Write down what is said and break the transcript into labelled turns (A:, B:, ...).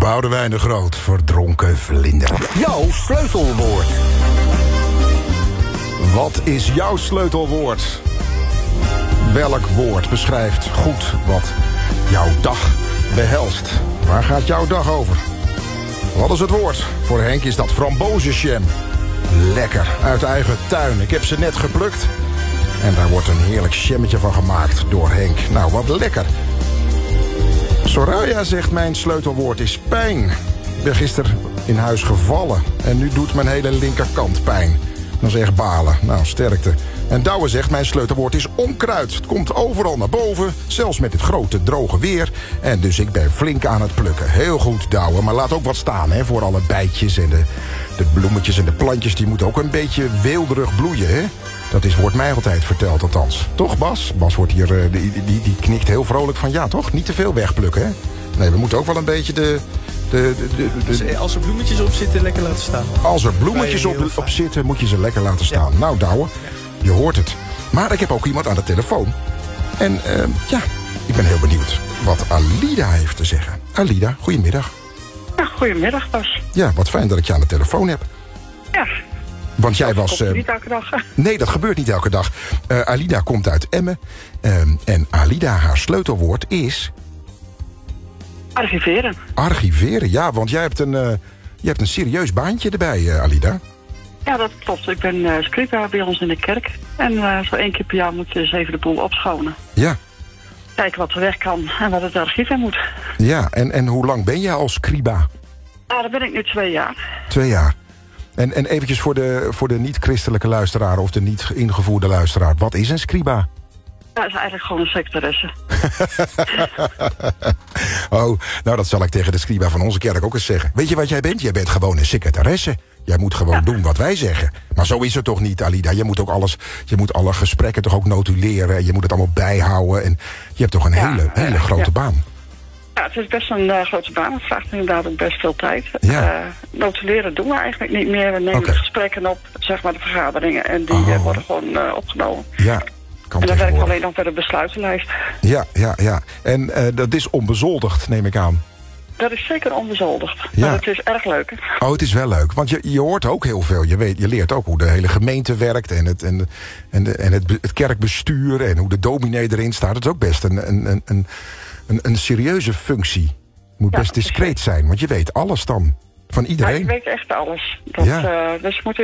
A: Boudewijn de Groot, verdronken vlinder.
B: Jouw sleutelwoord.
A: Wat is jouw sleutelwoord? Welk woord beschrijft goed wat jouw dag behelst? Waar gaat jouw dag over? Wat is het woord? Voor Henk is dat frambozenjam. Lekker, uit eigen tuin. Ik heb ze net geplukt. En daar wordt een heerlijk jammetje van gemaakt door Henk. Nou, wat lekker. Soraya zegt mijn sleutelwoord is pijn. Ik ben gisteren in huis gevallen. En nu doet mijn hele linkerkant pijn. Dat is echt balen. Nou, sterkte. En Douwe zegt mijn sleutelwoord is onkruid. Het komt overal naar boven. Zelfs met dit grote droge weer. En dus ik ben flink aan het plukken. Heel goed, Douwe. Maar laat ook wat staan, hè, voor alle bijtjes en de bloemetjes en de plantjes. Die moeten ook een beetje weelderig bloeien, hè. Dat wordt mij altijd verteld, althans. Toch, Bas? Bas wordt hier, die knikt heel vrolijk van ja, toch? Niet te veel wegplukken, hè? Nee, we moeten ook wel een beetje
C: Dus als er bloemetjes op zitten, lekker laten staan.
A: Als er bloemetjes op zitten, moet je ze lekker laten staan. Ja. Nou, Douwe, je hoort het. Maar ik heb ook iemand aan de telefoon. En ik ben heel benieuwd wat Alida heeft te zeggen. Alida, goedemiddag.
D: Ja, goedemiddag, Bas.
A: Ja, wat fijn dat ik je aan de telefoon heb.
D: Ja.
A: Want jij was...
D: niet elke dag.
A: Nee, dat gebeurt niet elke dag. Alida komt uit Emmen. En Alida, haar sleutelwoord is...
D: Archiveren.
A: Archiveren, ja, want jij hebt een serieus baantje erbij, Alida.
D: Ja, dat klopt. Ik ben scriba bij ons in de kerk. En zo 1 keer per jaar moet je eens even de boel opschonen.
A: Ja.
D: Kijken wat er weg kan en wat het archief in moet.
A: Ja, en hoe lang ben jij als scriba?
D: Nou, daar ben ik nu 2 jaar.
A: 2 jaar. En eventjes voor de niet-christelijke luisteraar of de niet ingevoerde luisteraar. Wat is een scriba?
D: Dat is eigenlijk gewoon een secretaresse.
A: Oh, nou dat zal ik tegen de scriba van onze kerk ook eens zeggen. Weet je wat jij bent? Jij bent gewoon een secretaresse. Jij moet gewoon doen wat wij zeggen. Maar zo is het toch niet, Alida? Je moet alle gesprekken toch ook notuleren. Je moet het allemaal bijhouden. En je hebt toch een hele grote baan.
D: Ja, het is best een grote baan. Het vraagt inderdaad ook best veel tijd.
A: Ja.
D: Notuleren doen we eigenlijk niet meer. We nemen de gesprekken op, zeg maar de vergaderingen. En die worden gewoon opgenomen.
A: Ja.
D: En dan werk ik alleen nog bij de besluitenlijst.
A: Ja. En dat is onbezoldigd, neem ik aan.
D: Dat is zeker onbezoldigd.
A: Ja.
D: Maar het is erg leuk.
A: Oh, het is wel leuk. Want je hoort ook heel veel. Je leert ook hoe de hele gemeente werkt. En het kerkbestuur. En hoe de dominee erin staat. Het is ook best een serieuze functie. Moet best discreet zijn. Want je weet alles dan. Van iedereen.
D: Ja, ik weet echt alles. Dus je moet